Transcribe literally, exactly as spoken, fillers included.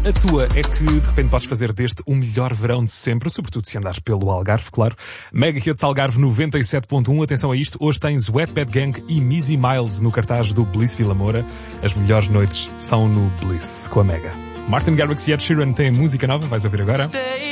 a tua é que de repente podes fazer deste o melhor verão de sempre, sobretudo se andares pelo Algarve, claro. Mega Hits Algarve noventa e sete ponto um, atenção a isto, hoje tens Wetbed Gang e Missy Miles no cartaz do Bliss Vila Moura. As melhores noites são no Bliss, com a Mega. Martin Garrix e Ed Sheeran têm música nova, vais ouvir agora.